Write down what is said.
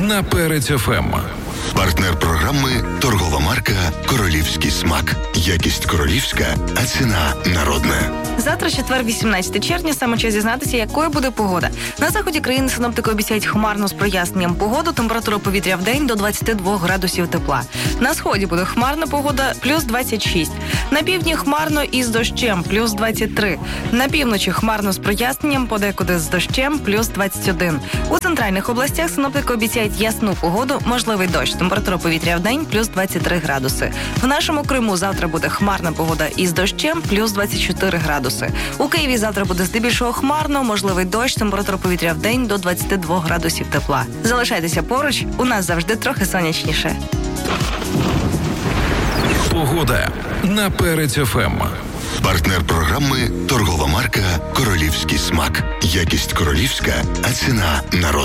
на Перець ФМ. Партнер програми – торгова марка «Королівський смак». Якість королівська, а ціна народна. Завтра, четвер, 18 червня, саме час дізнатися, якою буде погода. На заході країни синоптики обіцяють хмарну з проясненням погоду, температура повітря в день до 22 градусів тепла. На сході буде хмарна погода, плюс 26. На півдні хмарно і з дощем, плюс 23. На півночі хмарно з проясненням, подекуди з дощем, плюс 21. У центральних областях синоптики обіцяють ясну погоду, можливий дощ. Температура повітря в день, плюс 23 градуси. В нашому Криму завтра буде хмарна погода із дощем, плюс 24 градуси. У Києві завтра буде здебільшого хмарно, можливий дощ, температура повітря в день до 22 градусів тепла. Залишайтеся поруч, у нас завжди трохи сонячніше. Погода на Перець ФМ. Партнер програми – торгова марка «Королівський смак». Якість королівська, а ціна народна.